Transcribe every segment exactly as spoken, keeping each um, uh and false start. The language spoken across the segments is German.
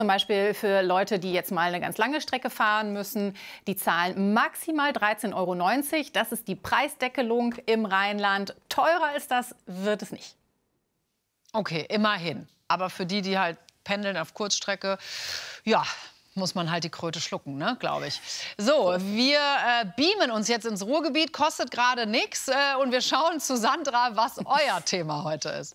Zum Beispiel für Leute, die jetzt mal eine ganz lange Strecke fahren müssen. Die zahlen maximal dreizehn Euro neunzig. Das ist die Preisdeckelung im Rheinland. Teurer als das wird es nicht. Okay, immerhin. Aber für die, die halt pendeln auf Kurzstrecke, ja, muss man halt die Kröte schlucken, ne, glaube ich. So, wir äh, beamen uns jetzt ins Ruhrgebiet, kostet gerade nichts. Äh, und wir schauen zu Sandra, was euer Thema heute ist.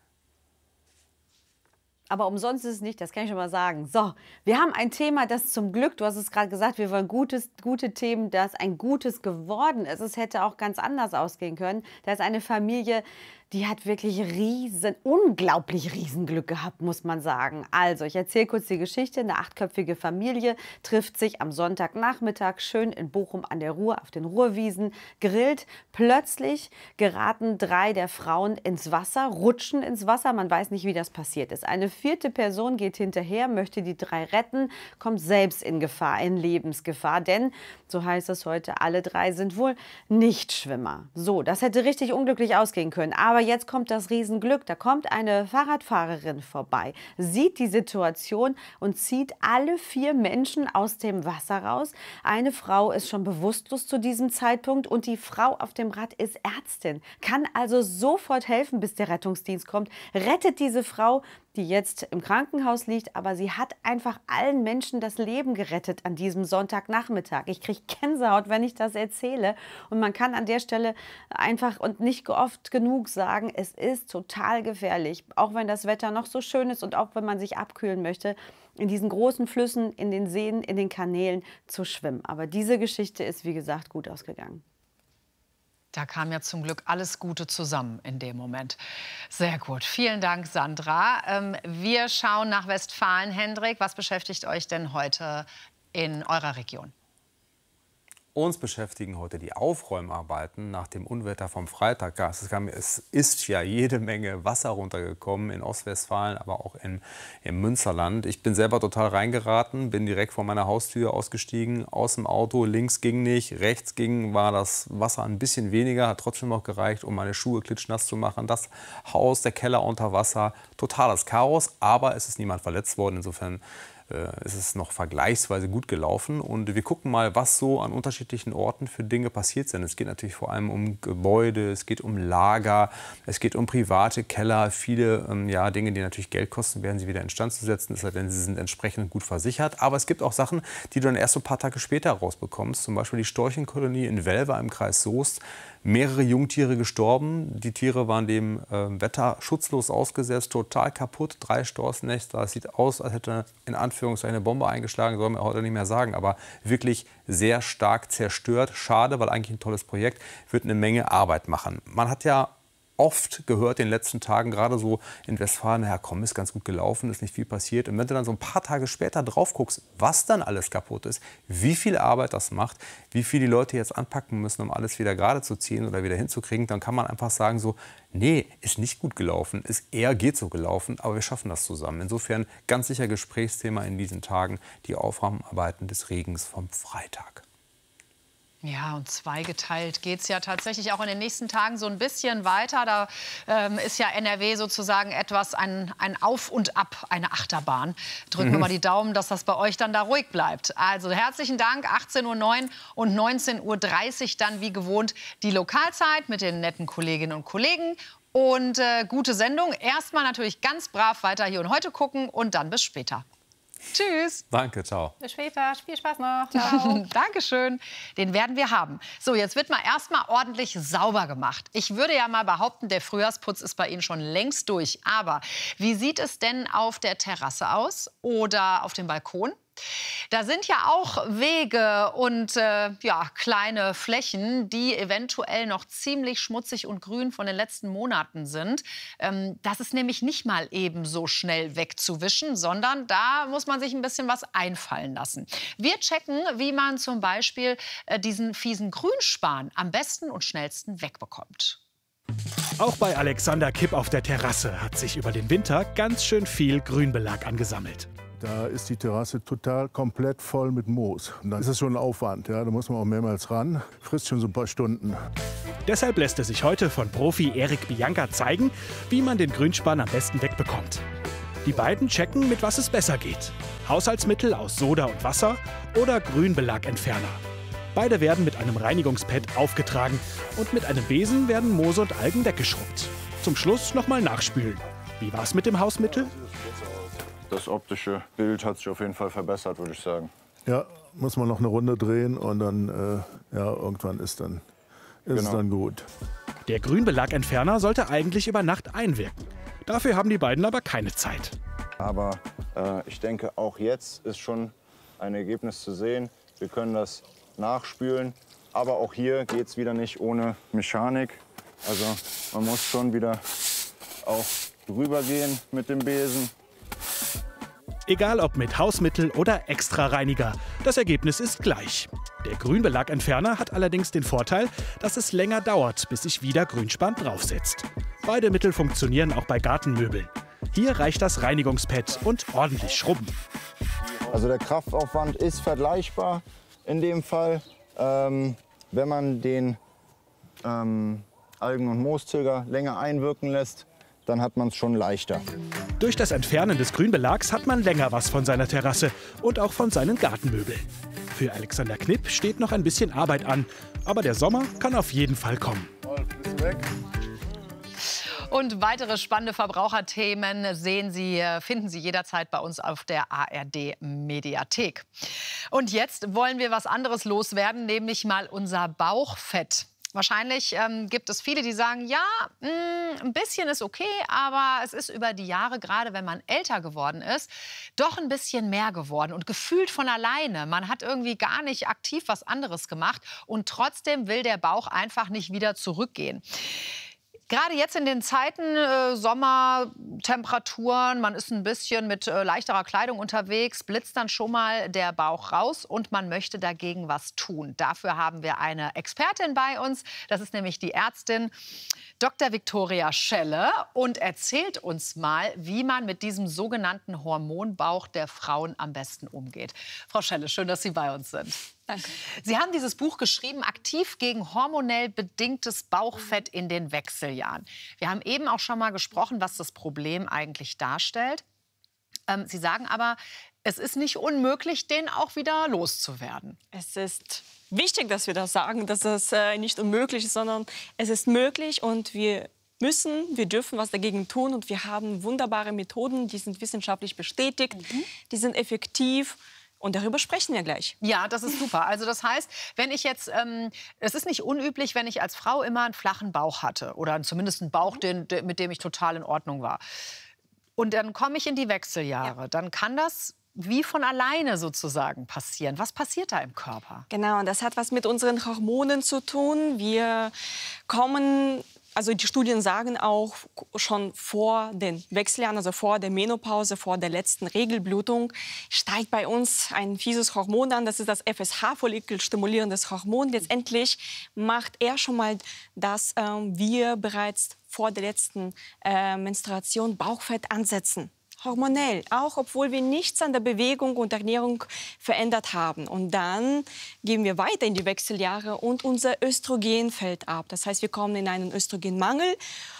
Aber umsonst ist es nicht, das kann ich schon mal sagen. So, wir haben ein Thema, das zum Glück, du hast es gerade gesagt, wir wollen gutes, gute Themen, das ein gutes geworden ist. Es hätte auch ganz anders ausgehen können. Da ist eine Familie, die hat wirklich riesen, unglaublich Riesenglück gehabt, muss man sagen. Also, ich erzähle kurz die Geschichte. Eine achtköpfige Familie trifft sich am Sonntagnachmittag schön in Bochum an der Ruhr auf den Ruhrwiesen, grillt. Plötzlich geraten drei der Frauen ins Wasser, rutschen ins Wasser. Man weiß nicht, wie das passiert ist. Eine vierte Person geht hinterher, möchte die drei retten, kommt selbst in Gefahr, in Lebensgefahr. Denn, so heißt es heute, alle drei sind wohl Nichtschwimmer. So, das hätte richtig unglücklich ausgehen können. Aber jetzt kommt das Riesenglück. Da kommt eine Fahrradfahrerin vorbei, sieht die Situation und zieht alle vier Menschen aus dem Wasser raus. Eine Frau ist schon bewusstlos zu diesem Zeitpunkt und die Frau auf dem Rad ist Ärztin, kann also sofort helfen, bis der Rettungsdienst kommt, rettet diese Frau, die jetzt im Krankenhaus liegt, aber sie hat einfach allen Menschen das Leben gerettet an diesem Sonntagnachmittag. Ich kriege Gänsehaut, wenn ich das erzähle. Und man kann an der Stelle einfach und nicht oft genug sagen, es ist total gefährlich, auch wenn das Wetter noch so schön ist und auch wenn man sich abkühlen möchte, in diesen großen Flüssen, in den Seen, in den Kanälen zu schwimmen. Aber diese Geschichte ist, wie gesagt, gut ausgegangen. Da kam ja zum Glück alles Gute zusammen in dem Moment. Sehr gut. Vielen Dank, Sandra. Ähm, wir schauen nach Westfalen. Hendrik, was beschäftigt euch denn heute in eurer Region? Uns beschäftigen heute die Aufräumarbeiten nach dem Unwetter vom Freitag. Es ist ja jede Menge Wasser runtergekommen in Ostwestfalen, aber auch in, im Münsterland. Ich bin selber total reingeraten, bin direkt vor meiner Haustür ausgestiegen, aus dem Auto. Links ging nicht, rechts ging, war das Wasser ein bisschen weniger, hat trotzdem noch gereicht, um meine Schuhe klitschnass zu machen. Das Haus, der Keller unter Wasser, totales Chaos, aber es ist niemand verletzt worden. Insofern es ist noch vergleichsweise gut gelaufen und wir gucken mal, was so an unterschiedlichen Orten für Dinge passiert sind. Es geht natürlich vor allem um Gebäude, es geht um Lager, es geht um private Keller, viele ähm, ja, Dinge, die natürlich Geld kosten, werden sie wieder instand zu setzen, es sei denn, sie sind entsprechend gut versichert. Aber es gibt auch Sachen, die du dann erst so ein paar Tage später rausbekommst, zum Beispiel die Storchenkolonie in Welver im Kreis Soest. Mehrere Jungtiere gestorben. Die Tiere waren dem äh, Wetter schutzlos ausgesetzt, total kaputt. Drei Stoßnester. Es sieht aus, als hätte in Anführungszeichen eine Bombe eingeschlagen, soll man heute nicht mehr sagen. Aber wirklich sehr stark zerstört. Schade, weil eigentlich ein tolles Projekt. Wird eine Menge Arbeit machen. Man hat ja oft gehört in den letzten Tagen, gerade so in Westfalen, ja komm, ist ganz gut gelaufen, ist nicht viel passiert. Und wenn du dann so ein paar Tage später drauf guckst, was dann alles kaputt ist, wie viel Arbeit das macht, wie viel die Leute jetzt anpacken müssen, um alles wieder gerade zu ziehen oder wieder hinzukriegen, dann kann man einfach sagen so, nee, ist nicht gut gelaufen, ist eher geht so gelaufen, aber wir schaffen das zusammen. Insofern ganz sicher Gesprächsthema in diesen Tagen, die Aufräumarbeiten des Regens vom Freitag. Ja, und zweigeteilt geht es ja tatsächlich auch in den nächsten Tagen so ein bisschen weiter. Da ähm, ist ja N R W sozusagen etwas ein, ein Auf und Ab, eine Achterbahn. Drücken mhm. wir mal die Daumen, dass das bei euch dann da ruhig bleibt. Also herzlichen Dank, achtzehn Uhr neun und neunzehn Uhr dreißig dann wie gewohnt die Lokalzeit mit den netten Kolleginnen und Kollegen. Und äh, gute Sendung. Erstmal natürlich ganz brav weiter Hier und Heute gucken und dann bis später. Tschüss. Danke, ciao. Bis später. Viel Spaß noch. Ciao. Dankeschön. Den werden wir haben. So, jetzt wird mal erstmal ordentlich sauber gemacht. Ich würde ja mal behaupten, der Frühjahrsputz ist bei Ihnen schon längst durch. Aber wie sieht es denn auf der Terrasse aus oder auf dem Balkon? Da sind ja auch Wege und äh, ja, kleine Flächen, die eventuell noch ziemlich schmutzig und grün von den letzten Monaten sind. Ähm, das ist nämlich nicht mal eben so schnell wegzuwischen, sondern da muss man sich ein bisschen was einfallen lassen. Wir checken, wie man zum Beispiel äh, diesen fiesen Grünspan am besten und schnellsten wegbekommt. Auch bei Alexander Kipp auf der Terrasse hat sich über den Winter ganz schön viel Grünbelag angesammelt. Da ist die Terrasse total komplett voll mit Moos. Und dann ist es schon ein Aufwand. Ja? Da muss man auch mehrmals ran. Frisst schon so ein paar Stunden. Deshalb lässt es sich heute von Profi Erik Bianca zeigen, wie man den Grünspan am besten wegbekommt. Die beiden checken, mit was es besser geht. Haushaltsmittel aus Soda und Wasser oder Grünbelagentferner. Beide werden mit einem Reinigungspad aufgetragen und mit einem Besen werden Moose und Algen weggeschrubbt. Zum Schluss nochmal nachspülen. Wie war's mit dem Hausmittel? Das optische Bild hat sich auf jeden Fall verbessert, würde ich sagen. Ja, muss man noch eine Runde drehen und dann, äh, ja, irgendwann ist, dann, ist Genau. es dann gut. Der Grünbelagentferner sollte eigentlich über Nacht einwirken. Dafür haben die beiden aber keine Zeit. Aber äh, ich denke, auch jetzt ist schon ein Ergebnis zu sehen. Wir können das nachspülen, aber auch hier geht es wieder nicht ohne Mechanik. Also man muss schon wieder auch drüber gehen mit dem Besen. Egal ob mit Hausmittel oder Extrareiniger, das Ergebnis ist gleich. Der Grünbelagentferner hat allerdings den Vorteil, dass es länger dauert, bis sich wieder Grünspan draufsetzt. Beide Mittel funktionieren auch bei Gartenmöbeln. Hier reicht das Reinigungspad und ordentlich schrubben. Also der Kraftaufwand ist vergleichbar in dem Fall, ähm, wenn man den ähm, Algen- und Mooszüger länger einwirken lässt, dann hat man es schon leichter. Durch das Entfernen des Grünbelags hat man länger was von seiner Terrasse und auch von seinen Gartenmöbeln. Für Alexander Knipp steht noch ein bisschen Arbeit an, aber der Sommer kann auf jeden Fall kommen. Und weitere spannende Verbraucherthemen sehen Sie, finden Sie jederzeit bei uns auf der A R D-Mediathek. Und jetzt wollen wir was anderes loswerden, nämlich mal unser Bauchfett. Wahrscheinlich ähm, gibt es viele, die sagen, ja, mh, ein bisschen ist okay, aber es ist über die Jahre, gerade wenn man älter geworden ist, doch ein bisschen mehr geworden und gefühlt von alleine. Man hat irgendwie gar nicht aktiv was anderes gemacht und trotzdem will der Bauch einfach nicht wieder zurückgehen. Gerade jetzt in den Zeiten, äh, Sommertemperaturen, man ist ein bisschen mit äh, leichterer Kleidung unterwegs, blitzt dann schon mal der Bauch raus und man möchte dagegen was tun. Dafür haben wir eine Expertin bei uns, das ist nämlich die Ärztin Doktor Viktoria Schelle und erzählt uns mal, wie man mit diesem sogenannten Hormonbauch der Frauen am besten umgeht. Frau Schelle, schön, dass Sie bei uns sind. Danke. Sie haben dieses Buch geschrieben, aktiv gegen hormonell bedingtes Bauchfett in den Wechseljahren. Wir haben eben auch schon mal gesprochen, was das Problem eigentlich darstellt. Ähm, Sie sagen aber, es ist nicht unmöglich, den auch wieder loszuwerden. Es ist wichtig, dass wir das sagen, dass das äh, nicht unmöglich ist, sondern es ist möglich und wir müssen, wir dürfen was dagegen tun und wir haben wunderbare Methoden, die sind wissenschaftlich bestätigt, mhm. die sind effektiv. Und darüber sprechen wir gleich. Ja, das ist super. Also das heißt, wenn ich jetzt, ähm, es ist nicht unüblich, wenn ich als Frau immer einen flachen Bauch hatte oder zumindest einen Bauch, den, mit dem ich total in Ordnung war. Und dann komme ich in die Wechseljahre, ja. Dann kann das wie von alleine sozusagen passieren. Was passiert da im Körper? Genau, und das hat was mit unseren Hormonen zu tun. Wir kommen... Also die Studien sagen auch, schon vor den Wechseljahren, also vor der Menopause, vor der letzten Regelblutung, steigt bei uns ein fieses Hormon an. Das ist das F S H, follikelstimulierendes Hormon. Letztendlich macht er schon mal, dass äh, wir bereits vor der letzten äh, Menstruation Bauchfett ansetzen. Hormonell, auch obwohl wir nichts an der Bewegung und Ernährung verändert haben. Und dann gehen wir weiter in die Wechseljahre und unser Östrogen fällt ab. Das heißt, wir kommen in einen Östrogenmangel.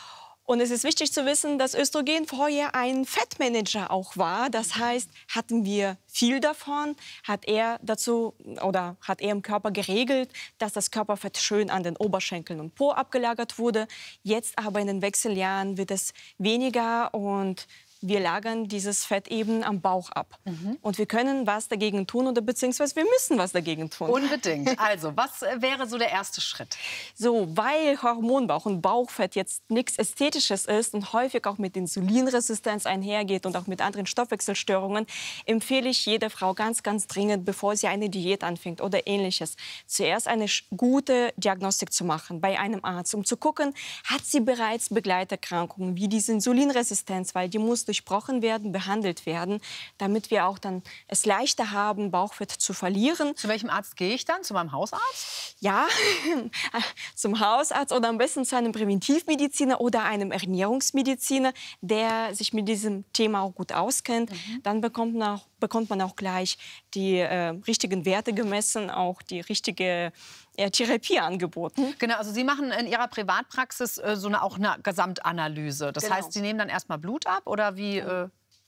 Und es ist wichtig zu wissen, dass Östrogen vorher ein Fettmanager auch war. Das heißt, hatten wir viel davon, hat er dazu oder hat er im Körper geregelt, dass das Körperfett schön an den Oberschenkeln und Po abgelagert wurde. Jetzt aber in den Wechseljahren wird es weniger und wir lagern dieses Fett eben am Bauch ab. Mhm. Und wir können was dagegen tun oder beziehungsweise wir müssen was dagegen tun. Unbedingt. Also, was wäre so der erste Schritt? So, weil Hormonbauch und Bauchfett jetzt nichts Ästhetisches ist und häufig auch mit Insulinresistenz einhergeht und auch mit anderen Stoffwechselstörungen, empfehle ich jeder Frau ganz, ganz dringend, bevor sie eine Diät anfängt oder Ähnliches, zuerst eine gute Diagnostik zu machen bei einem Arzt, um zu gucken, hat sie bereits Begleiterkrankungen wie diese Insulinresistenz, weil die muss durchbrochen werden, behandelt werden, damit wir auch dann es leichter haben, Bauchfett zu verlieren. Zu welchem Arzt gehe ich dann? Zu meinem Hausarzt? Ja, zum Hausarzt oder am besten zu einem Präventivmediziner oder einem Ernährungsmediziner, der sich mit diesem Thema auch gut auskennt. Mhm. Dann bekommt man auch, bekommt man auch gleich die äh, richtigen Werte gemessen, auch die richtige äh, Therapie angeboten. Genau, also Sie machen in Ihrer Privatpraxis äh, so eine, auch eine Gesamtanalyse. Das Genau. heißt, Sie nehmen dann erstmal Blut ab oder wie? Äh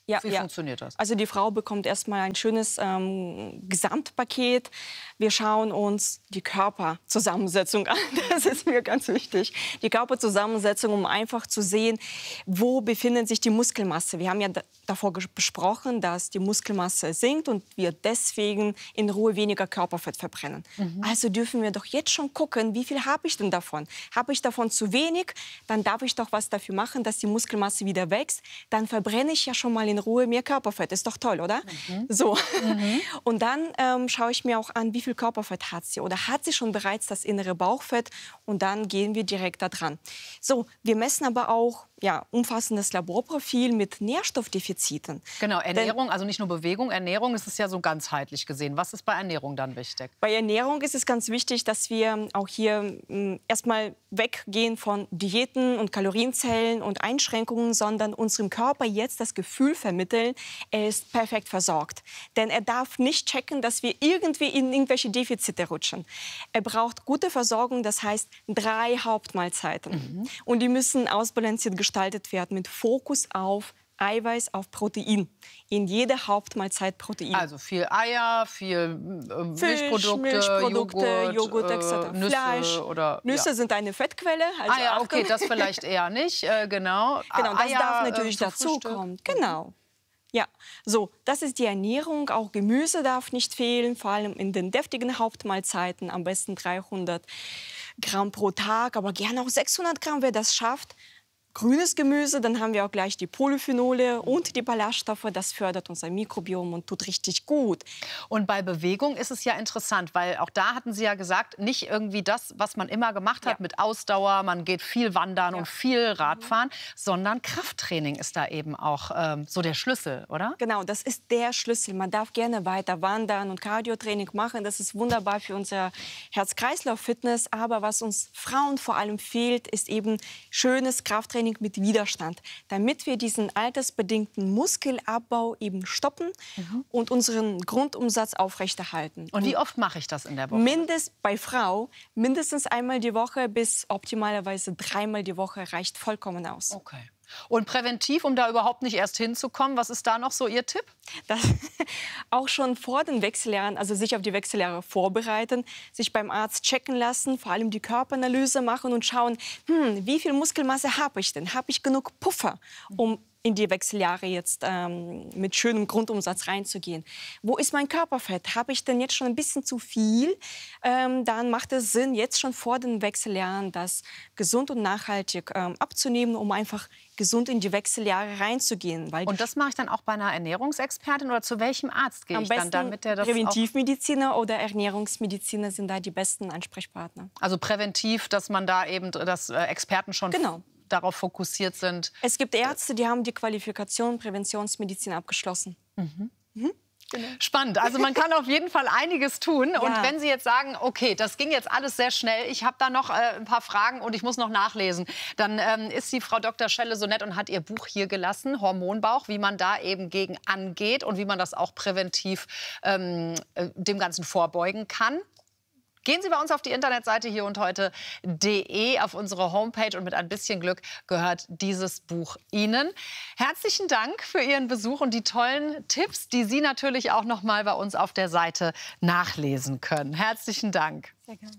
Ja, Wie ja. funktioniert das? Also die Frau bekommt erstmal ein schönes ähm, Gesamtpaket. Wir schauen uns die Körperzusammensetzung an. Das ist mir ganz wichtig. Die Körperzusammensetzung, um einfach zu sehen, wo befindet sich die Muskelmasse. Wir haben ja davor besprochen, dass die Muskelmasse sinkt und wir deswegen in Ruhe weniger Körperfett verbrennen. Mhm. Also dürfen wir doch jetzt schon gucken, wie viel habe ich denn davon? Habe ich davon zu wenig, dann darf ich doch was dafür machen, dass die Muskelmasse wieder wächst. Dann verbrenne ich ja schon mal in Ruhe mehr Körperfett. Ist doch toll, oder? Mhm. So. Mhm. Und dann ähm, schaue ich mir auch an, wie viel Körperfett hat sie oder hat sie schon bereits das innere Bauchfett, und dann gehen wir direkt da dran. So, wir messen aber auch ja, umfassendes Laborprofil mit Nährstoffdefiziten. Genau, Ernährung, Denn, also nicht nur Bewegung, Ernährung, ist es ja so ganzheitlich gesehen. Was ist bei Ernährung dann wichtig? Bei Ernährung ist es ganz wichtig, dass wir auch hier mh, erstmal weggehen von Diäten und Kalorienzellen und Einschränkungen, sondern unserem Körper jetzt das Gefühl vermitteln, er ist perfekt versorgt. Denn er darf nicht checken, dass wir irgendwie in irgendwelche Defizite rutschen. Er braucht gute Versorgung, das heißt drei Hauptmahlzeiten. Mhm. Und die müssen ausbalanciert gestaltet werden mit Fokus auf Eiweiß, auf Protein. In jeder Hauptmahlzeit Protein. Also viel Eier, viel äh, Fisch, Milchprodukte, Milchprodukte, Joghurt, Joghurt et cetera. Äh, Nüsse Fleisch. Oder, Nüsse ja. sind eine Fettquelle. Also ah ja, okay, das vielleicht eher nicht, äh, genau. Genau, das Eier, darf natürlich äh, dazukommen. Genau. Ja, so, das ist die Ernährung. Auch Gemüse darf nicht fehlen, vor allem in den deftigen Hauptmahlzeiten. Am besten dreihundert Gramm pro Tag, aber gerne auch sechshundert Gramm, wer das schafft. Grünes Gemüse, dann haben wir auch gleich die Polyphenole und die Ballaststoffe. Das fördert unser Mikrobiom und tut richtig gut. Und bei Bewegung ist es ja interessant, weil auch da hatten Sie ja gesagt, nicht irgendwie das, was man immer gemacht hat, ja, mit Ausdauer, man geht viel wandern, ja, und viel Radfahren, mhm, sondern Krafttraining ist da eben auch ähm, so der Schlüssel, oder? Genau, das ist der Schlüssel. Man darf gerne weiter wandern und Cardiotraining machen. Das ist wunderbar für unser Herz-Kreislauf-Fitness. Aber was uns Frauen vor allem fehlt, ist eben schönes Krafttraining mit Widerstand, damit wir diesen altersbedingten Muskelabbau eben stoppen, mhm, und unseren Grundumsatz aufrechterhalten. Und wie oft mache ich das in der Woche? Mindest bei Frau mindestens einmal die Woche bis optimalerweise dreimal die Woche reicht vollkommen aus. Okay. Und präventiv, um da überhaupt nicht erst hinzukommen, was ist da noch so Ihr Tipp? Das, auch schon vor den Wechseljahren, also sich auf die Wechseljahre vorbereiten, sich beim Arzt checken lassen, vor allem die Körperanalyse machen und schauen, hm, wie viel Muskelmasse habe ich denn? Habe ich genug Puffer, um in die Wechseljahre jetzt ähm, mit schönem Grundumsatz reinzugehen. Wo ist mein Körperfett? Habe ich denn jetzt schon ein bisschen zu viel? Ähm, dann macht es Sinn, jetzt schon vor den Wechseljahren das gesund und nachhaltig ähm, abzunehmen, um einfach gesund in die Wechseljahre reinzugehen. Weil und das mache ich dann auch bei einer Ernährungsexpertin, oder zu welchem Arzt gehe ich dann, damit der das Präventivmediziner oder Ernährungsmediziner sind da die besten Ansprechpartner. Also präventiv, dass man da eben, dass äh, Experten schon genau darauf fokussiert sind. Es gibt Ärzte, die haben die Qualifikation Präventionsmedizin abgeschlossen. Mhm. Mhm. Genau. Spannend. Also man kann auf jeden Fall einiges tun. Ja. Und wenn Sie jetzt sagen, okay, das ging jetzt alles sehr schnell, ich habe da noch äh, ein paar Fragen und ich muss noch nachlesen, dann ähm, ist die Frau Doktor Schelle so nett und hat ihr Buch hier gelassen, Hormonbauch, wie man da eben gegen angeht und wie man das auch präventiv ähm, dem Ganzen vorbeugen kann. Gehen Sie bei uns auf die Internetseite hier und heute punkt de, auf unsere Homepage, und mit ein bisschen Glück gehört dieses Buch Ihnen. Herzlichen Dank für Ihren Besuch und die tollen Tipps, die Sie natürlich auch noch mal bei uns auf der Seite nachlesen können. Herzlichen Dank. Sehr gerne.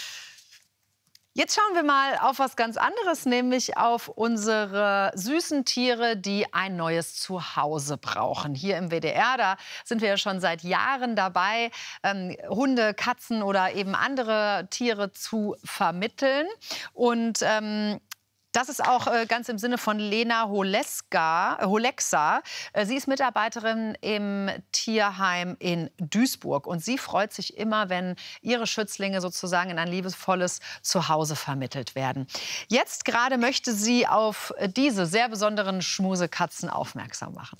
Jetzt schauen wir mal auf was ganz anderes, nämlich auf unsere süßen Tiere, die ein neues Zuhause brauchen. Hier im W D R, da sind wir ja schon seit Jahren dabei, ähm, Hunde, Katzen oder eben andere Tiere zu vermitteln. Und ähm, das ist auch äh, ganz im Sinne von Lena Holeska, äh, Holexa. Äh, sie ist Mitarbeiterin im Tierheim in Duisburg. Und sie freut sich immer, wenn ihre Schützlinge sozusagen in ein liebevolles Zuhause vermittelt werden. Jetzt gerade möchte sie auf diese sehr besonderen Schmusekatzen aufmerksam machen.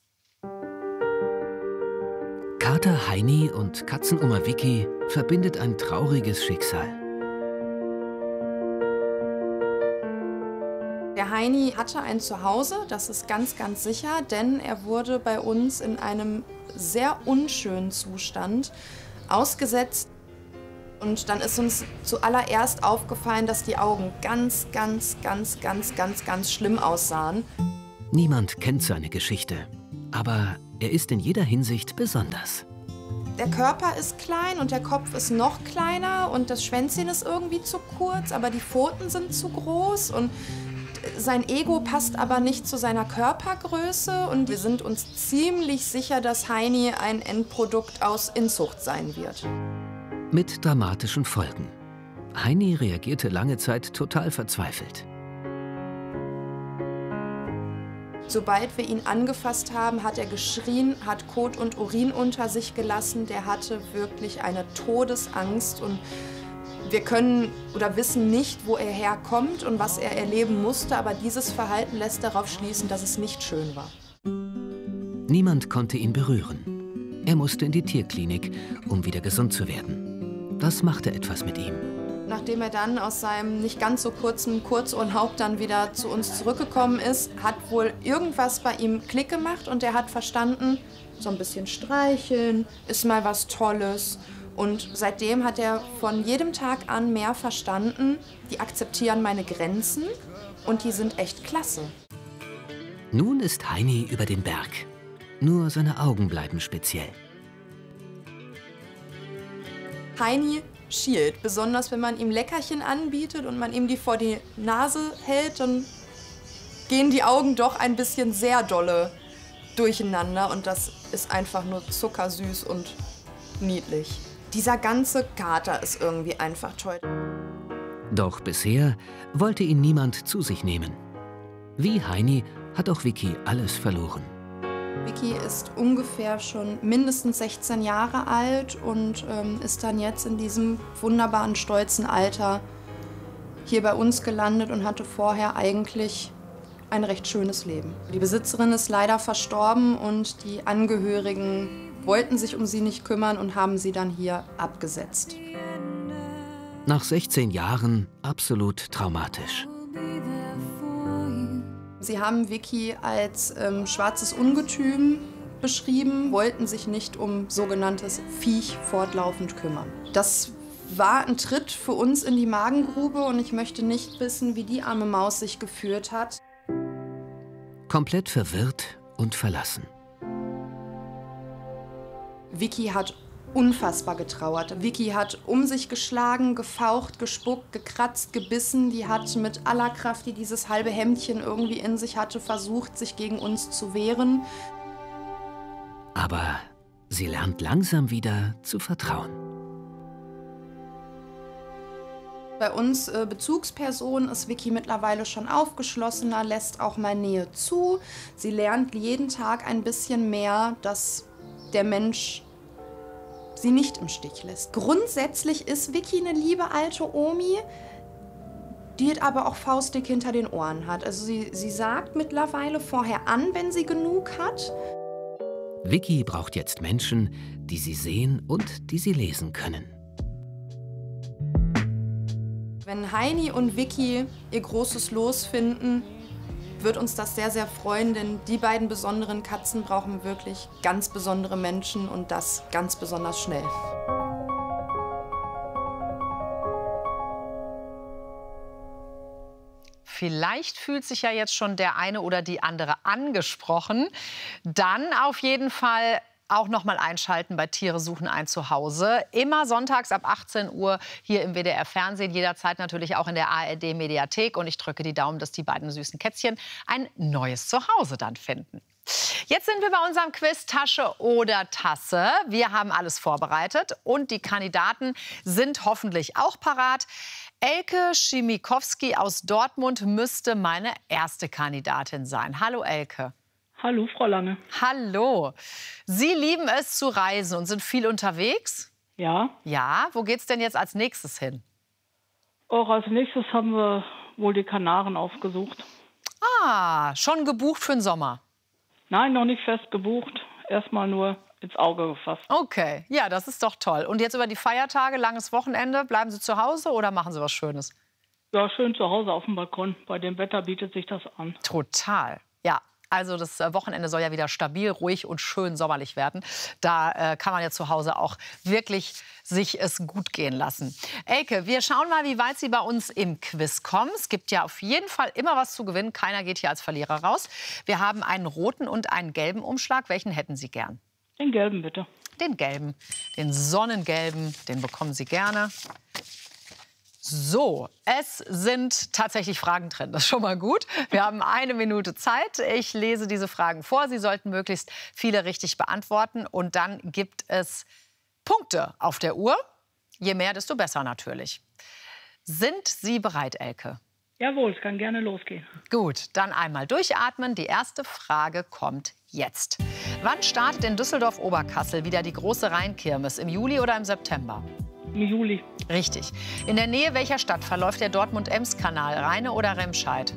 Kater Heini und Katzenoma Vicky verbindet ein trauriges Schicksal. Der Heini hatte ein Zuhause, das ist ganz, ganz sicher, denn er wurde bei uns in einem sehr unschönen Zustand ausgesetzt. Und dann ist uns zuallererst aufgefallen, dass die Augen ganz, ganz, ganz, ganz, ganz, ganz schlimm aussahen. Niemand kennt seine Geschichte. Aber er ist in jeder Hinsicht besonders. Der Körper ist klein und der Kopf ist noch kleiner und das Schwänzchen ist irgendwie zu kurz, aber die Pfoten sind zu groß und sein Ego passt aber nicht zu seiner Körpergröße und wir sind uns ziemlich sicher, dass Heini ein Endprodukt aus Inzucht sein wird. Mit dramatischen Folgen. Heini reagierte lange Zeit total verzweifelt. Sobald wir ihn angefasst haben, hat er geschrien, hat Kot und Urin unter sich gelassen. Der hatte wirklich eine Todesangst und wir können oder wissen nicht, wo er herkommt und was er erleben musste, aber dieses Verhalten lässt darauf schließen, dass es nicht schön war. Niemand konnte ihn berühren. Er musste in die Tierklinik, um wieder gesund zu werden. Das machte etwas mit ihm. Nachdem er dann aus seinem nicht ganz so kurzen Kurzurlaub dann wieder zu uns zurückgekommen ist, hat wohl irgendwas bei ihm Klick gemacht und er hat verstanden, so ein bisschen streicheln ist mal was Tolles. Und seitdem hat er von jedem Tag an mehr verstanden, die akzeptieren meine Grenzen und die sind echt klasse. Nun ist Heini über den Berg. Nur seine Augen bleiben speziell. Heini schielt, besonders wenn man ihm Leckerchen anbietet und man ihm die vor die Nase hält, dann gehen die Augen doch ein bisschen sehr dolle durcheinander und das ist einfach nur zuckersüß und niedlich. Dieser ganze Kater ist irgendwie einfach toll. Doch bisher wollte ihn niemand zu sich nehmen. Wie Heini hat auch Vicky alles verloren. Vicky ist ungefähr schon mindestens sechzehn Jahre alt und ähm, ist dann jetzt in diesem wunderbaren, stolzen Alter hier bei uns gelandet und hatte vorher eigentlich ein recht schönes Leben. Die Besitzerin ist leider verstorben und die Angehörigen wollten sich um sie nicht kümmern und haben sie dann hier abgesetzt. Nach sechzehn Jahren absolut traumatisch. Sie haben Vicky als ähm, schwarzes Ungetüm beschrieben, wollten sich nicht um sogenanntes Viech fortlaufend kümmern. Das war ein Tritt für uns in die Magengrube und ich möchte nicht wissen, wie die arme Maus sich gefühlt hat. Komplett verwirrt und verlassen. Vicky hat unfassbar getrauert. Vicky hat um sich geschlagen, gefaucht, gespuckt, gekratzt, gebissen. Die hat mit aller Kraft, die dieses halbe Hemdchen irgendwie in sich hatte, versucht, sich gegen uns zu wehren. Aber sie lernt langsam wieder zu vertrauen. Bei uns äh, Bezugspersonen ist Vicky mittlerweile schon aufgeschlossener, lässt auch mal Nähe zu. Sie lernt jeden Tag ein bisschen mehr, dass der Mensch sie nicht im Stich lässt. Grundsätzlich ist Vicky eine liebe alte Omi, die aber auch faustdick hinter den Ohren hat. Also sie, sie sagt mittlerweile vorher an, wenn sie genug hat. Vicky braucht jetzt Menschen, die sie sehen und die sie lesen können. Wenn Heini und Vicky ihr großes Los finden, wird uns das sehr, sehr freuen, denn die beiden besonderen Katzen brauchen wirklich ganz besondere Menschen und das ganz besonders schnell. Vielleicht fühlt sich ja jetzt schon der eine oder die andere angesprochen. Dann auf jeden Fall auch noch mal einschalten bei Tiere suchen ein Zuhause. Immer sonntags ab achtzehn Uhr hier im W D R Fernsehen, jederzeit natürlich auch in der A R D Mediathek. Und ich drücke die Daumen, dass die beiden süßen Kätzchen ein neues Zuhause dann finden. Jetzt sind wir bei unserem Quiz Tasche oder Tasse. Wir haben alles vorbereitet und die Kandidaten sind hoffentlich auch parat. Elke Schimikowski aus Dortmund müsste meine erste Kandidatin sein. Hallo Elke. Hallo, Frau Lange. Hallo. Sie lieben es zu reisen und sind viel unterwegs? Ja. Ja, wo geht's denn jetzt als nächstes hin? Auch als nächstes haben wir wohl die Kanaren aufgesucht. Ah, schon gebucht für den Sommer? Nein, noch nicht fest gebucht. Erstmal nur ins Auge gefasst. Okay, ja, das ist doch toll. Und jetzt über die Feiertage, langes Wochenende, bleiben Sie zu Hause oder machen Sie was Schönes? Ja, schön zu Hause auf dem Balkon. Bei dem Wetter bietet sich das an. Total, ja. Also das Wochenende soll ja wieder stabil, ruhig und schön sommerlich werden. Da äh, kann man ja zu Hause auch wirklich sich es gut gehen lassen. Elke, wir schauen mal, wie weit Sie bei uns im Quiz kommen. Es gibt ja auf jeden Fall immer was zu gewinnen. Keiner geht hier als Verlierer raus. Wir haben einen roten und einen gelben Umschlag. Welchen hätten Sie gern? Den gelben, bitte. Den gelben, den sonnengelben, den bekommen Sie gerne. So, es sind tatsächlich Fragen drin. Das ist schon mal gut. Wir haben eine Minute Zeit. Ich lese diese Fragen vor. Sie sollten möglichst viele richtig beantworten. Und dann gibt es Punkte auf der Uhr. Je mehr, desto besser natürlich. Sind Sie bereit, Elke? Jawohl, es kann gerne losgehen. Gut, dann einmal durchatmen. Die erste Frage kommt jetzt. Wann startet in Düsseldorf-Oberkassel wieder die große Rheinkirmes? Im Juli oder im September? Im Juli. Richtig. In der Nähe welcher Stadt verläuft der Dortmund-Ems-Kanal? Rheine oder Remscheid?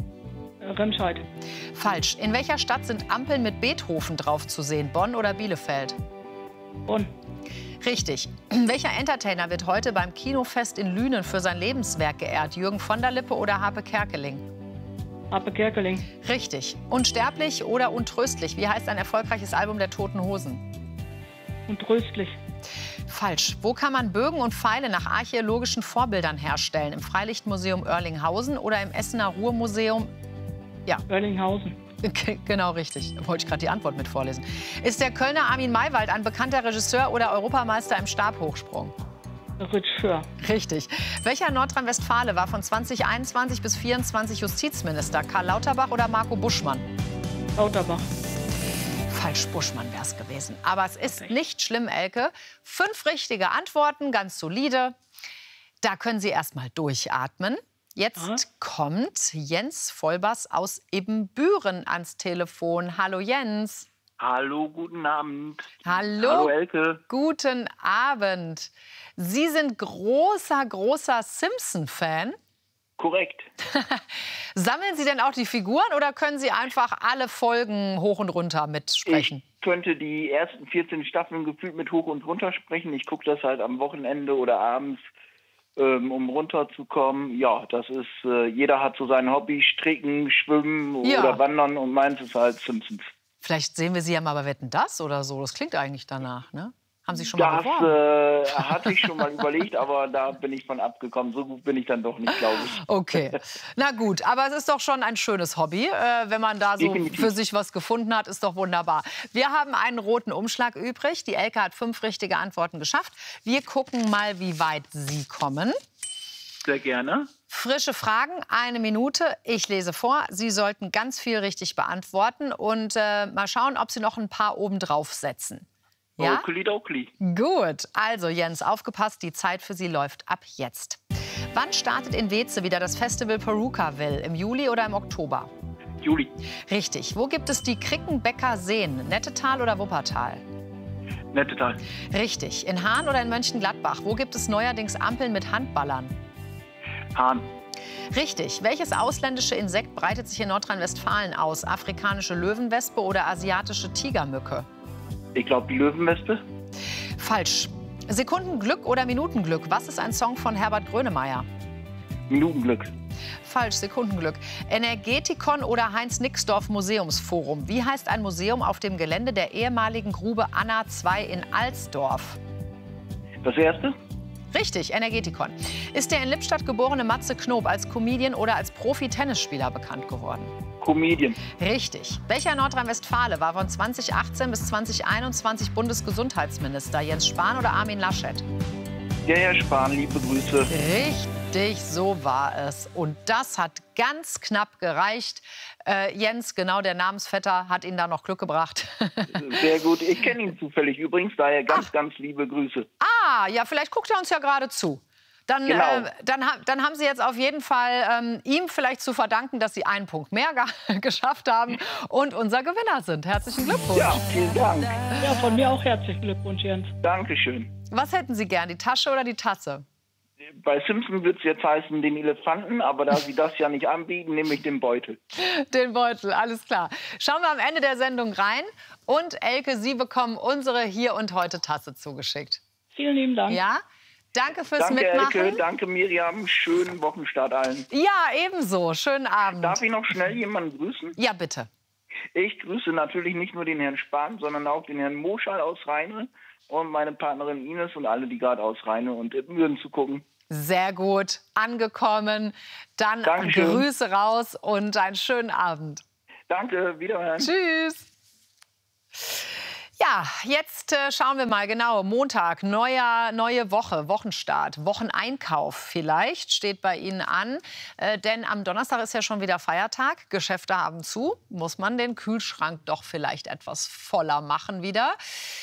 Remscheid. Falsch. In welcher Stadt sind Ampeln mit Beethoven drauf zu sehen? Bonn oder Bielefeld? Bonn. Richtig. Welcher Entertainer wird heute beim Kinofest in Lünen für sein Lebenswerk geehrt? Jürgen von der Lippe oder Harpe Kerkeling? Harpe Kerkeling. Richtig. Unsterblich oder untröstlich? Wie heißt ein erfolgreiches Album der Toten Hosen? Untröstlich. Falsch. Wo kann man Bögen und Pfeile nach archäologischen Vorbildern herstellen? Im Freilichtmuseum Oerlinghausen oder im Essener Ruhrmuseum? Ja. Oerlinghausen. Genau richtig. Da wollte ich gerade die Antwort mit vorlesen. Ist der Kölner Armin Maywald ein bekannter Regisseur oder Europameister im Stabhochsprung? Regisseur. Richtig. Welcher Nordrhein-Westfale war von zweitausendeinundzwanzig bis zweitausendvierundzwanzig Justizminister? Karl Lauterbach oder Marco Buschmann? Lauterbach. Falsch, Buschmann wäre es gewesen. Aber es ist nicht schlimm, Elke. Fünf richtige Antworten, ganz solide. Da können Sie erst mal durchatmen. Jetzt Aha. kommt Jens Vollbass aus Ibbenbüren ans Telefon. Hallo Jens. Hallo, guten Abend. Hallo. Hallo Elke. Guten Abend. Sie sind großer, großer Simpson-Fan. Korrekt. Sammeln Sie denn auch die Figuren oder können Sie einfach alle Folgen hoch und runter mitsprechen? Ich könnte die ersten vierzehn Staffeln gefühlt mit hoch und runter sprechen. Ich gucke das halt am Wochenende oder abends, ähm, um runterzukommen. Ja, das ist, äh, jeder hat so sein Hobby, Stricken, Schwimmen ja. oder Wandern und meins ist halt Simpsons. Vielleicht sehen wir Sie ja mal bei Wetten, das oder so. Das klingt eigentlich danach, ne? Haben Sie schon das, mal beworben? Das äh, hatte ich schon mal überlegt, aber da bin ich von abgekommen. So gut bin ich dann doch nicht, glaube ich. Okay, na gut, aber es ist doch schon ein schönes Hobby. Äh, wenn man da so Definitiv. für sich was gefunden hat, ist doch wunderbar. Wir haben einen roten Umschlag übrig. Die Elke hat fünf richtige Antworten geschafft. Wir gucken mal, wie weit Sie kommen. Sehr gerne. Frische Fragen, eine Minute. Ich lese vor. Sie sollten ganz viel richtig beantworten und äh, mal schauen, ob Sie noch ein paar obendrauf setzen. Ja? Okidoki. Gut. Also Jens, aufgepasst, die Zeit für Sie läuft ab jetzt. Wann startet in Weeze wieder das Festival Perukaville? Im Juli oder im Oktober? Juli. Richtig. Wo gibt es die Krickenbecker Seen? Nettetal oder Wuppertal? Nettetal. Richtig. In Hahn oder in Mönchengladbach? Wo gibt es neuerdings Ampeln mit Handballern? Hahn. Richtig. Welches ausländische Insekt breitet sich in Nordrhein-Westfalen aus? Afrikanische Löwenwespe oder asiatische Tigermücke? Ich glaube, die Löwenwespe. Falsch. Sekundenglück oder Minutenglück? Was ist ein Song von Herbert Grönemeyer? Minutenglück. Falsch, Sekundenglück. Energetikon oder Heinz-Nixdorf Museumsforum? Wie heißt ein Museum auf dem Gelände der ehemaligen Grube Anna zwei in Alsdorf? Das erste? Richtig, Energetikon. Ist der in Lippstadt geborene Matze Knob als Comedian oder als Profi-Tennisspieler bekannt geworden? Comedian. Richtig. Welcher Nordrhein-Westfale war von zweitausendachtzehn bis zweitausendeinundzwanzig Bundesgesundheitsminister? Jens Spahn oder Armin Laschet? Ja, Herr Spahn, liebe Grüße. Richtig, so war es. Und das hat ganz knapp gereicht. Äh, Jens, genau der Namensvetter, hat Ihnen da noch Glück gebracht. Sehr gut. Ich kenne ihn zufällig übrigens, daher ganz, Ach. ganz liebe Grüße. Ah, ja, vielleicht guckt er uns ja gerade zu. Dann, genau. äh, dann, dann haben Sie jetzt auf jeden Fall ähm, ihm vielleicht zu verdanken, dass Sie einen Punkt mehr geschafft haben und unser Gewinner sind. Herzlichen Glückwunsch. Ja, vielen Dank. Ja, von mir auch herzlichen Glückwunsch, Jens. Dankeschön. Was hätten Sie gern, die Tasche oder die Tasse? Bei Simpson wird es jetzt heißen, den Elefanten, aber da Sie das ja nicht anbieten, nehme ich den Beutel. Den Beutel, alles klar. Schauen wir am Ende der Sendung rein. Und Elke, Sie bekommen unsere Hier und Heute Tasse zugeschickt. Vielen lieben Dank. Ja, danke fürs danke, Mitmachen. Elke, danke Miriam, schönen Wochenstart allen. Ja, ebenso, schönen Abend. Darf ich noch schnell jemanden grüßen? Ja, bitte. Ich grüße natürlich nicht nur den Herrn Spahn, sondern auch den Herrn Moschall aus Rheine und meine Partnerin Ines und alle, die gerade aus Rheine und Ibbenbüren zu gucken. Sehr gut, angekommen. Dann Dankeschön. Grüße raus und einen schönen Abend. Danke, wiederhören. Tschüss. Ja, jetzt äh, schauen wir mal genau. Montag, neuer, neue Woche, Wochenstart, Wocheneinkauf vielleicht steht bei Ihnen an. Äh, denn am Donnerstag ist ja schon wieder Feiertag. Geschäfte haben zu. Muss man den Kühlschrank doch vielleicht etwas voller machen wieder.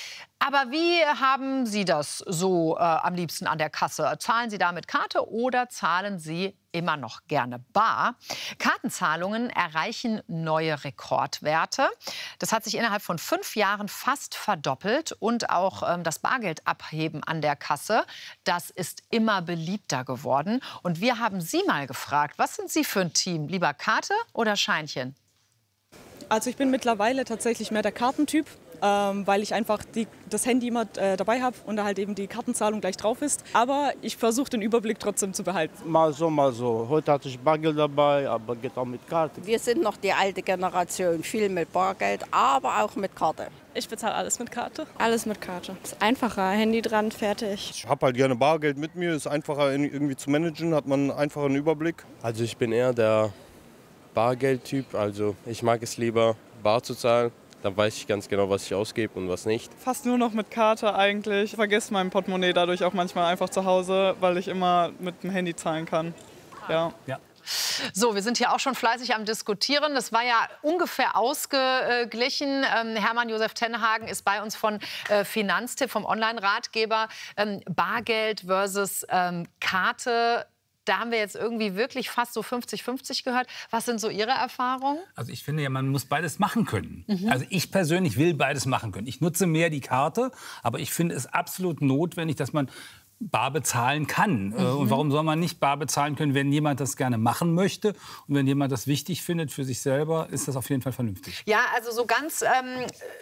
Aber wie haben Sie das so äh, am liebsten an der Kasse? Zahlen Sie da mit Karte oder zahlen Sie immer noch gerne bar? Kartenzahlungen erreichen neue Rekordwerte. Das hat sich innerhalb von fünf Jahren fast verdoppelt. Und auch ähm, das Bargeldabheben an der Kasse, das ist immer beliebter geworden. Und wir haben Sie mal gefragt, was sind Sie für ein Team? Lieber Karte oder Scheinchen? Also ich bin mittlerweile tatsächlich mehr der Kartentyp, ähm, weil ich einfach die, das Handy immer äh, dabei habe und da halt eben die Kartenzahlung gleich drauf ist. Aber ich versuche den Überblick trotzdem zu behalten. Mal so, mal so. Heute hatte ich Bargeld dabei, aber geht auch mit Karte. Wir sind noch die alte Generation, viel mit Bargeld, aber auch mit Karte. Ich bezahle alles mit Karte. Alles mit Karte. Ist einfacher, Handy dran, fertig. Ich habe halt gerne Bargeld mit mir, ist einfacher irgendwie zu managen, hat man einen einfachen Überblick. Also ich bin eher der Bargeldtyp, also ich mag es lieber bar zu zahlen. Dann weiß ich ganz genau, was ich ausgebe und was nicht. Fast nur noch mit Karte eigentlich. Ich vergesse mein Portemonnaie dadurch auch manchmal einfach zu Hause, weil ich immer mit dem Handy zahlen kann. Ja. Ja. So, wir sind hier auch schon fleißig am Diskutieren. Das war ja ungefähr ausgeglichen. Ähm, Hermann Josef Tenhagen ist bei uns von äh, Finanztipp, vom Online-Ratgeber. Ähm, Bargeld versus ähm, Karte. Da haben wir jetzt irgendwie wirklich fast so fünfzig fünfzig gehört. Was sind so Ihre Erfahrungen? Also ich finde ja, man muss beides machen können. Mhm. Also ich persönlich will beides machen können. Ich nutze mehr die Karte, aber ich finde es absolut notwendig, dass man bar bezahlen kann. Mhm. Und warum soll man nicht bar bezahlen können, wenn jemand das gerne machen möchte und wenn jemand das wichtig findet für sich selber, ist das auf jeden Fall vernünftig. Ja, also so ganz, ähm,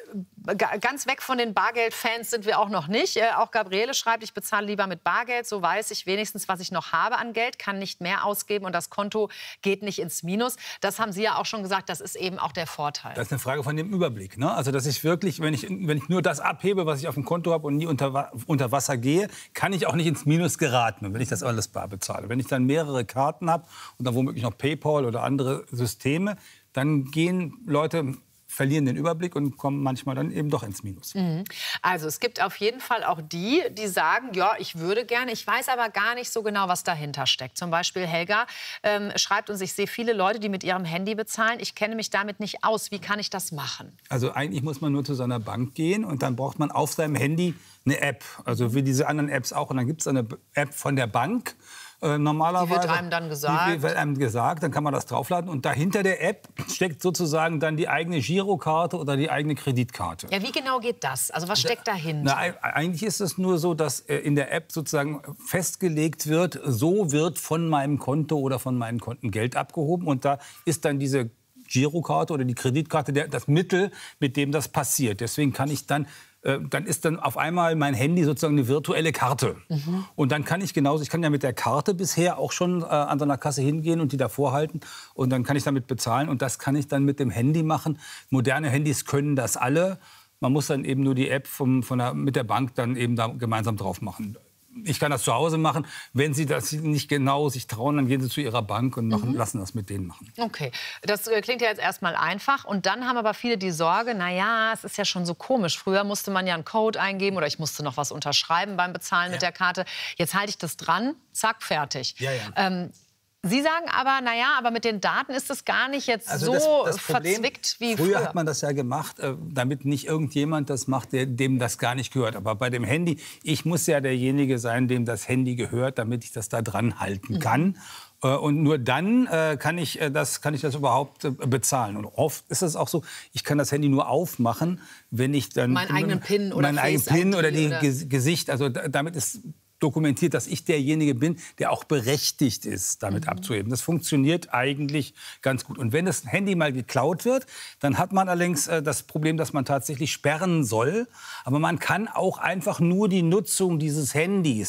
ganz weg von den Bargeldfans sind wir auch noch nicht. Äh, auch Gabriele schreibt, ich bezahle lieber mit Bargeld, so weiß ich wenigstens, was ich noch habe an Geld, kann nicht mehr ausgeben und das Konto geht nicht ins Minus. Das haben Sie ja auch schon gesagt, das ist eben auch der Vorteil. Das ist eine Frage von dem Überblick. Ne? Also dass ich wirklich, wenn ich, wenn ich nur das abhebe, was ich auf dem Konto habe und nie unter, unter Wasser gehe, kann ich auch nicht ins Minus geraten, wenn ich das alles bar bezahle. Wenn ich dann mehrere Karten habe und dann womöglich noch PayPal oder andere Systeme, dann gehen Leute, verlieren den Überblick und kommen manchmal dann eben doch ins Minus. Mhm. Also es gibt auf jeden Fall auch die, die sagen, ja, ich würde gerne, ich weiß aber gar nicht so genau, was dahinter steckt. Zum Beispiel Helga ähm, schreibt uns, ich sehe viele Leute, die mit ihrem Handy bezahlen. Ich kenne mich damit nicht aus. Wie kann ich das machen? Also eigentlich muss man nur zu seiner Bank gehen und dann braucht man auf seinem Handy eine App. Also wie diese anderen Apps auch. Und dann gibt es eine App von der Bank. Äh, normalerweise. Die wird einem dann gesagt. Die wird einem gesagt, dann kann man das draufladen. Und dahinter der App steckt sozusagen dann die eigene Girokarte oder die eigene Kreditkarte. Ja, wie genau geht das? Also was steckt dahinter? Na, eigentlich ist es nur so, dass äh, in der App sozusagen festgelegt wird, so wird von meinem Konto oder von meinen Konten Geld abgehoben. Und da ist dann diese Girokarte oder die Kreditkarte der, das Mittel, mit dem das passiert. Deswegen kann ich dann dann ist dann auf einmal mein Handy sozusagen eine virtuelle Karte. Mhm. Und dann kann ich genauso, ich kann ja mit der Karte bisher auch schon äh, an so einer Kasse hingehen und die davor halten und dann kann ich damit bezahlen und das kann ich dann mit dem Handy machen. Moderne Handys können das alle. Man muss dann eben nur die App vom, von der, mit der Bank dann eben da gemeinsam drauf machen. Ich kann das zu Hause machen. Wenn Sie das nicht genau sich trauen, dann gehen Sie zu Ihrer Bank und machen, mhm. lassen das mit denen machen. Okay, das äh, klingt ja jetzt erstmal einfach. Und dann haben aber viele die Sorge, na ja, es ist ja schon so komisch. Früher musste man ja einen Code eingeben oder ich musste noch was unterschreiben beim Bezahlen ja. mit der Karte. Jetzt halte ich das dran, zack, fertig. Ja, ja. Ähm, Sie sagen aber, na ja, aber mit den Daten ist es gar nicht jetzt also so das, das Problem, verzwickt wie früher. Früher hat man das ja gemacht, äh, damit nicht irgendjemand das macht, der, dem das gar nicht gehört. Aber bei dem Handy, ich muss ja derjenige sein, dem das Handy gehört, damit ich das da dran halten mhm. kann. Äh, und nur dann äh, kann, ich, äh, das, kann ich das überhaupt äh, bezahlen. Und oft ist es auch so, ich kann das Handy nur aufmachen, wenn ich dann... Meinen eigenen PIN oder Meinen eigenen PIN oder die oder Gesicht, also damit ist... dokumentiert, dass ich derjenige bin, der auch berechtigt ist, damit mhm. abzuheben. Das funktioniert eigentlich ganz gut. Und wenn das Handy mal geklaut wird, dann hat man allerdings äh, das Problem, dass man tatsächlich sperren soll. Aber man kann auch einfach nur die Nutzung dieses Handys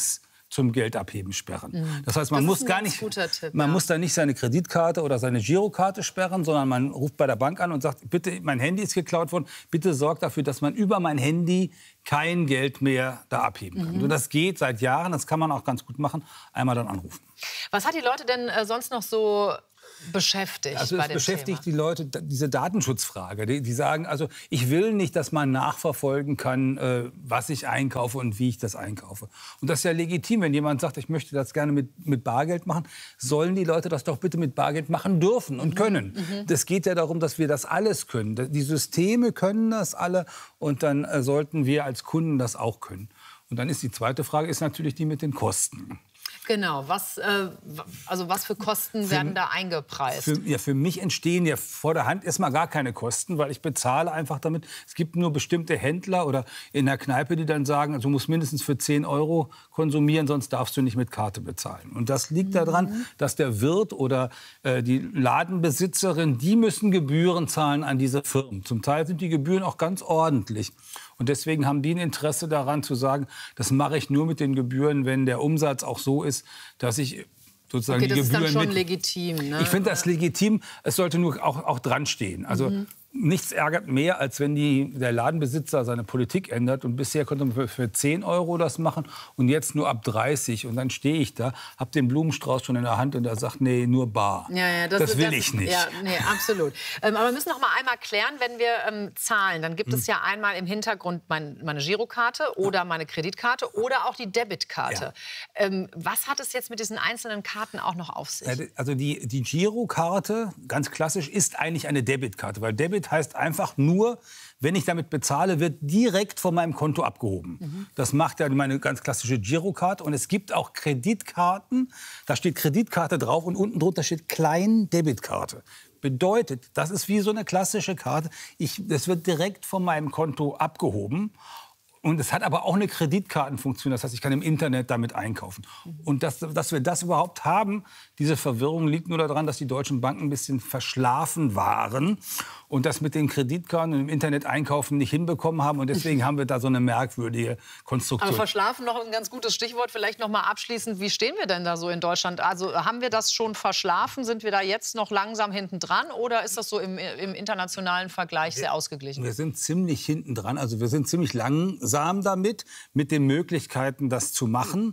zum Geldabheben sperren. Mhm. Das heißt, man das muss ist ein gar ganz nicht, guter Tipp, man ja. muss da nicht seine Kreditkarte oder seine Girokarte sperren, sondern man ruft bei der Bank an und sagt, bitte, mein Handy ist geklaut worden, bitte sorgt dafür, dass man über mein Handy kein Geld mehr da abheben kann. Mhm. Und das geht seit Jahren, das kann man auch ganz gut machen, einmal dann anrufen. Was hat die Leute denn äh, sonst noch so beschäftigt also bei es dem beschäftigt Thema? die Leute diese Datenschutzfrage. Die, die sagen, also ich will nicht, dass man nachverfolgen kann, äh, was ich einkaufe und wie ich das einkaufe. Und das ist ja legitim, wenn jemand sagt, ich möchte das gerne mit, mit Bargeld machen, sollen die Leute das doch bitte mit Bargeld machen dürfen und können. Mhm. Das geht ja darum, dass wir das alles können. Die Systeme können das alle und dann äh, sollten wir als Kunden das auch können. Und dann ist die zweite Frage ist natürlich die mit den Kosten. Genau, was, äh, also was für Kosten Für- werden da eingepreist? Für, ja, für mich entstehen ja vor der Hand erstmal gar keine Kosten, weil ich bezahle einfach damit. Es gibt nur bestimmte Händler oder in der Kneipe, die dann sagen, also du musst mindestens für zehn Euro konsumieren, sonst darfst du nicht mit Karte bezahlen. Und das liegt daran, dass der Wirt oder äh, die Ladenbesitzerin, die müssen Gebühren zahlen an diese Firmen. Zum Teil sind die Gebühren auch ganz ordentlich. Und deswegen haben die ein Interesse daran zu sagen, das mache ich nur mit den Gebühren, wenn der Umsatz auch so ist, dass ich sozusagen Okay, die das ist Gebühren dann schon mit legitim, ne? Ich finde das legitim. Es sollte nur auch, auch dran stehen. Also Mhm. nichts ärgert mehr, als wenn die, der Ladenbesitzer seine Politik ändert. Und bisher konnte man für, für zehn Euro das machen und jetzt nur ab dreißig. Und dann stehe ich da, habe den Blumenstrauß schon in der Hand und er sagt, nee, nur bar. Ja, ja, das, will ich nicht. Ja, nee, absolut. ähm, aber wir müssen noch mal einmal klären, wenn wir ähm, zahlen, dann gibt es ja einmal im Hintergrund mein, meine Girokarte oder meine Kreditkarte oder auch die Debitkarte. Ähm, was hat es jetzt mit diesen einzelnen Karten auch noch auf sich? Ja, Also die, die Girokarte, ganz klassisch, ist eigentlich eine Debitkarte. Weil Debit heißt einfach nur, wenn ich damit bezahle, wird direkt von meinem Konto abgehoben. Mhm. Das macht ja meine ganz klassische Girokarte. Und es gibt auch Kreditkarten, da steht Kreditkarte drauf und unten drunter steht Klein Debitkarte. Bedeutet, das ist wie so eine klassische Karte. Ich, das wird direkt von meinem Konto abgehoben. Und es hat aber auch eine Kreditkartenfunktion. Das heißt, ich kann im Internet damit einkaufen. Und dass, dass wir das überhaupt haben, diese Verwirrung liegt nur daran, dass die deutschen Banken ein bisschen verschlafen waren und das mit den Kreditkarten und im Internet einkaufen nicht hinbekommen haben. Und deswegen haben wir da so eine merkwürdige Konstruktion. Aber verschlafen noch ein ganz gutes Stichwort. Vielleicht noch mal abschließend, wie stehen wir denn da so in Deutschland? Also haben wir das schon verschlafen? Sind wir da jetzt noch langsam hinten dran? Oder ist das so im, im internationalen Vergleich sehr ausgeglichen? Wir sind ziemlich hinten dran. Also wir sind ziemlich langsam damit, mit den Möglichkeiten, das zu machen.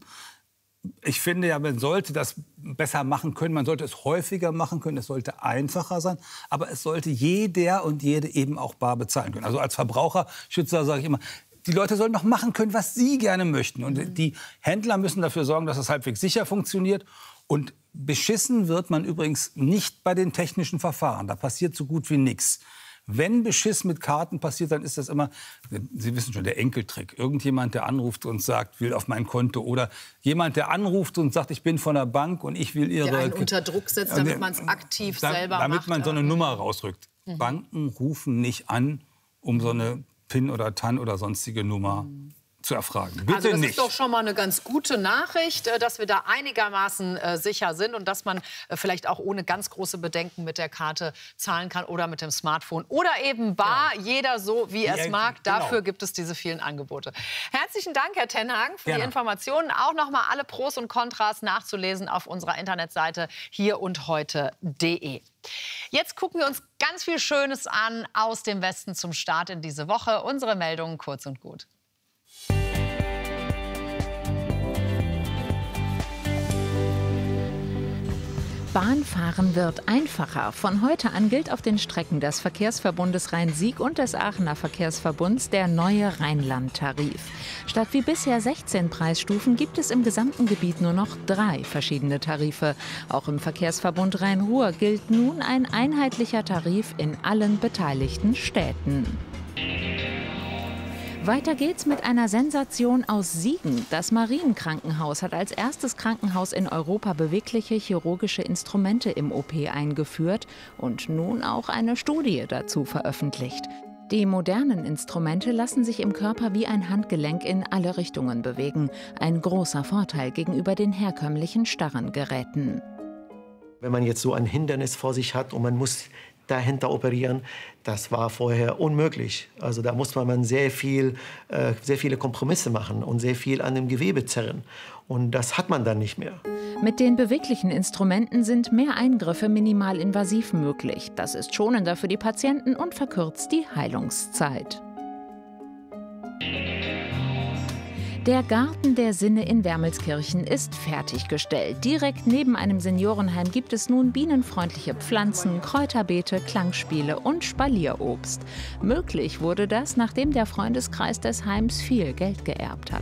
Ich finde ja, man sollte das besser machen können, man sollte es häufiger machen können, es sollte einfacher sein, aber es sollte jeder und jede eben auch bar bezahlen können. Also als Verbraucherschützer sage ich immer, die Leute sollen doch machen können, was sie gerne möchten. Und die Händler müssen dafür sorgen, dass es halbwegs sicher funktioniert. Und beschissen wird man übrigens nicht bei den technischen Verfahren. Da passiert so gut wie nichts. Wenn Beschiss mit Karten passiert, dann ist das immer, Sie wissen schon, der Enkeltrick. Irgendjemand, der anruft und sagt, will auf mein Konto. Oder jemand, der anruft und sagt, ich bin von der Bank und ich will Ihre... Der einen unter Druck setzt, damit man es aktiv da, selber damit macht. man so eine Nummer rausrückt. Mhm. Banken rufen nicht an, um so eine PIN oder T A N oder sonstige Nummer zu erfragen. Bitte also das nicht. ist doch schon mal eine ganz gute Nachricht, äh, dass wir da einigermaßen äh, sicher sind und dass man äh, vielleicht auch ohne ganz große Bedenken mit der Karte zahlen kann oder mit dem Smartphone oder eben bar, ja. Jeder so, wie er es Ja, mag. genau. Dafür gibt es diese vielen Angebote. Herzlichen Dank, Herr Tenhagen, für Gerne. die Informationen. Auch noch mal alle Pros und Kontras nachzulesen auf unserer Internetseite hier und heute punkt de. Jetzt gucken wir uns ganz viel Schönes an aus dem Westen zum Start in diese Woche. Unsere Meldungen kurz und gut. Bahnfahren wird einfacher. Von heute an gilt auf den Strecken des Verkehrsverbundes Rhein-Sieg und des Aachener Verkehrsverbunds der neue Rheinland-Tarif. Statt wie bisher sechzehn Preisstufen gibt es im gesamten Gebiet nur noch drei verschiedene Tarife. Auch im Verkehrsverbund Rhein-Ruhr gilt nun ein einheitlicher Tarif in allen beteiligten Städten. Weiter geht's mit einer Sensation aus Siegen. Das Marienkrankenhaus hat als erstes Krankenhaus in Europa bewegliche chirurgische Instrumente im O P eingeführt und nun auch eine Studie dazu veröffentlicht. Die modernen Instrumente lassen sich im Körper wie ein Handgelenk in alle Richtungen bewegen. Ein großer Vorteil gegenüber den herkömmlichen starren Geräten. Wenn man jetzt so ein Hindernis vor sich hat und man muss dahinter operieren. Das war vorher unmöglich. Also da musste man sehr viel, äh, sehr viele Kompromisse machen und sehr viel an dem Gewebe zerren. Und das hat man dann nicht mehr. Mit den beweglichen Instrumenten sind mehr Eingriffe minimalinvasiv möglich. Das ist schonender für die Patienten und verkürzt die Heilungszeit. Der Garten der Sinne in Wermelskirchen ist fertiggestellt. Direkt neben einem Seniorenheim gibt es nun bienenfreundliche Pflanzen, Kräuterbeete, Klangspiele und Spalierobst. Möglich wurde das, nachdem der Freundeskreis des Heims viel Geld geerbt hat.